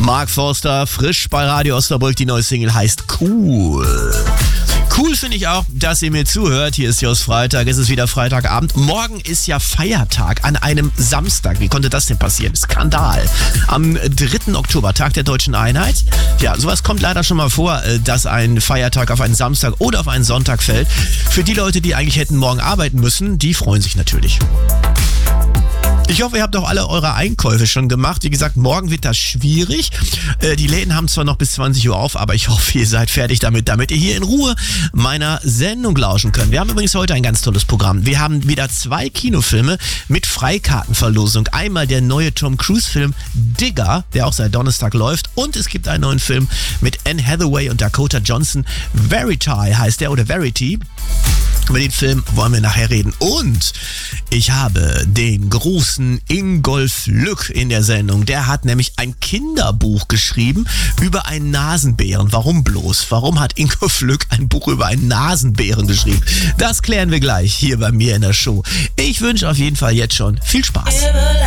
Mark Forster, frisch bei Radio Osnabrück. Die neue Single heißt Cool. Cool finde ich auch, dass ihr mir zuhört. Hier ist Jos Freitag. Es ist wieder Freitagabend. Morgen ist ja Feiertag an einem Samstag. Wie konnte das denn passieren? Skandal. Am 3. Oktober, Tag der Deutschen Einheit. Ja, sowas kommt leider schon mal vor, dass ein Feiertag auf einen Samstag oder auf einen Sonntag fällt. Für die Leute, die eigentlich hätten morgen arbeiten müssen, die freuen sich natürlich. Ich hoffe, ihr habt auch alle eure Einkäufe schon gemacht. Wie gesagt, morgen wird das schwierig. Die Läden haben zwar noch bis 20 Uhr auf, aber ich hoffe, ihr seid fertig damit ihr hier in Ruhe meiner Sendung lauschen könnt. Wir haben übrigens heute ein ganz tolles Programm. Wir haben wieder 2 Kinofilme mit Freikartenverlosung. Einmal der neue Tom Cruise-Film Digger, der auch seit Donnerstag läuft. Und es gibt einen neuen Film mit Anne Hathaway und Dakota Johnson. Verity heißt der, oder Verity. Über den Film wollen wir nachher reden. Und ich habe den großen Ingolf Lück in der Sendung. Der hat nämlich ein Kinderbuch geschrieben über einen Nasenbären. Warum bloß? Warum hat Ingolf Lück ein Buch über einen Nasenbären geschrieben? Das klären wir gleich hier bei mir in der Show. Ich wünsche auf jeden Fall jetzt schon viel Spaß.